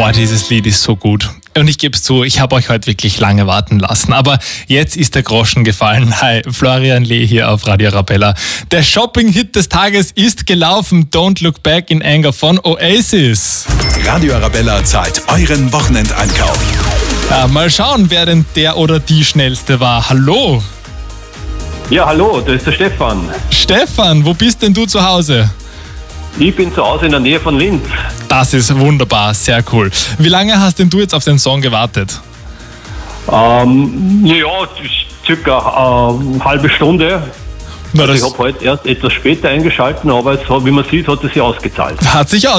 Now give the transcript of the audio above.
Boah, dieses Lied ist so gut. Und ich gebe es zu, ich habe euch heute wirklich lange warten lassen. Aber jetzt ist der Groschen gefallen. Hi, Florian Lee hier auf Radio Arabella. Der Shopping-Hit des Tages ist gelaufen. Don't Look Back in Anger von Oasis. Radio Arabella zahlt euren Wochenendeinkauf. Ja, mal schauen, wer denn der oder die Schnellste war. Hallo? Ja, hallo, da ist der Stefan. Stefan, wo bist denn du zu Hause? Ich bin zu Hause in der Nähe von Linz. Das ist wunderbar, sehr cool. Wie lange hast denn du jetzt auf den Song gewartet? Circa eine halbe Stunde. Na, Ich habe heute erst etwas später eingeschaltet, aber wie man sieht, hat es sich ausgezahlt. hat sich